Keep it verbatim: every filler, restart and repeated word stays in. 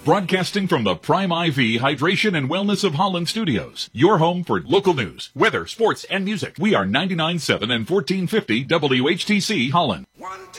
Broadcasting from the Prime I V Hydration and Wellness of Holland Studios. Your home for local news, weather, sports, and music. We are ninety-nine point seven and fourteen fifty W H T C Holland. One, two.